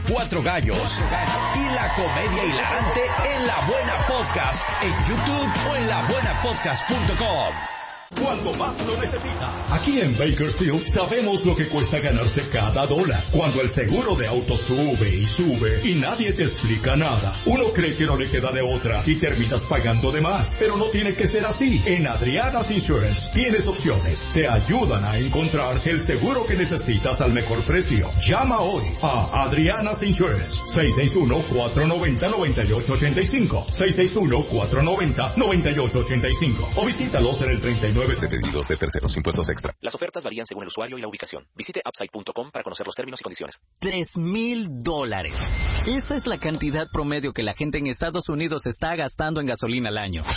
Cuatro Gallos y la comedia hilarante en La Buena Podcast en YouTube o en labuenapodcast.com. Cuando más lo necesitas. Aquí en Bakersfield sabemos lo que cuesta ganarse cada dólar. Cuando el seguro de auto sube y sube y nadie te explica nada, uno cree que no le queda de otra y terminas pagando de más. Pero no tiene que ser así. En Adriana's Insurance tienes opciones. Te ayudan a encontrar el seguro que necesitas al mejor precio. Llama hoy a Adriana's Insurance. 661-490-9885. 661-490-9885. O visítalos en el 39 de pedidos de terceros, impuestos extra. Las ofertas varían según el usuario y la ubicación. Visite Upside.com para conocer los términos y condiciones. $3,000. Esa es la cantidad promedio que la gente en Estados Unidos está gastando en gasolina al año.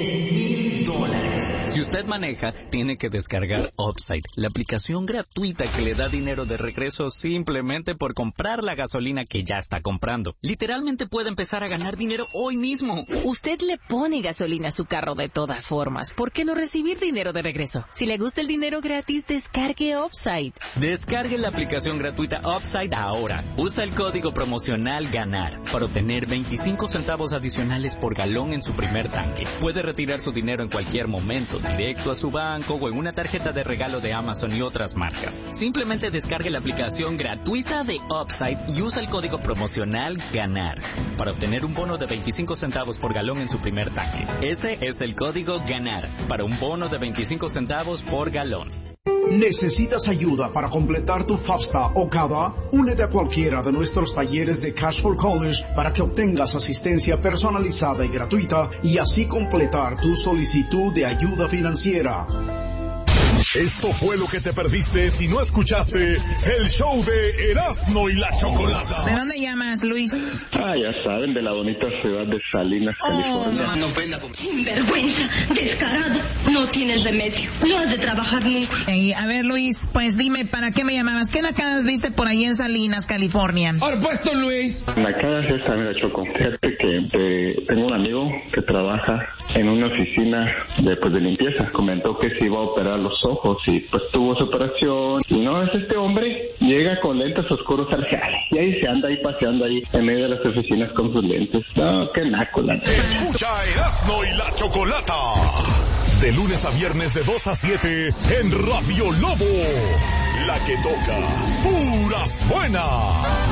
$3,000. Si usted maneja, tiene que descargar Upside, la aplicación gratuita que le da dinero de regreso simplemente por comprar la gasolina que ya está comprando. Literalmente puede empezar a ganar dinero hoy mismo. Usted le pone gasolina a su carro de todas formas. ¿Por qué no recibir dinero de regreso? Si le gusta el dinero gratis, descargue Upside. Descargue la aplicación gratuita Upside ahora. Usa el código promocional GANAR para obtener 25 centavos adicionales por galón en su primer tanque. Puede retirar su dinero en cualquier momento, directo a su banco o en una tarjeta de regalo de Amazon y otras marcas. Simplemente descargue la aplicación gratuita de Upside y usa el código promocional GANAR para obtener un bono de 25 centavos por galón en su primer tanque. Ese es el código GANAR para un bono de 25 centavos por galón. ¿Necesitas ayuda para completar tu FAFSA o CADA? Únete a cualquiera de nuestros talleres de Cash for College para que obtengas asistencia personalizada y gratuita y así completar tu solicitud de ayuda financiera. Esto fue lo que te perdiste si no escuchaste el show de Erasmo y la Chocolata. ¿De dónde llamas, Luis? Ya saben, de la bonita ciudad de Salinas, California. No, Sinvergüenza, descarado, no tienes remedio, no has de trabajar nunca. A ver, Luis, pues dime, ¿para qué me llamabas? ¿Qué nacadas viste por ahí en Salinas, California? Por puesto, Luis. Nacadas es esa, mira, Choco. Fíjate que tengo un amigo que trabaja en una oficina de limpieza. Comentó que se iba a operar los ojos y pues tuvo su operación. Y no, es este hombre, llega con lentes oscuros al jale y ahí se anda ahí paseando ahí en medio de las oficinas con sus lentes. No, qué naco la neta. Escucha Erasmo y la Chocolata de lunes a viernes de 2 a 7 en Radio Lobo, la que toca puras buenas.